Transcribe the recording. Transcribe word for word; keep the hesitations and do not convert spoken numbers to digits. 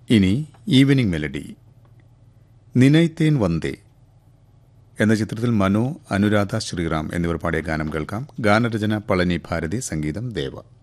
ഇനി evening melody. നിനൈത്തേൻ വന്ദേ എന്ന ചിത്രത്തിൽ മനു, അനുരാധ ശ്രീറാം എന്നിവർ പാടിയ ഗാനം കേൾക്കാം. ഗാനരചന പളനി ഭാരതി, സംഗീതം ദേവ.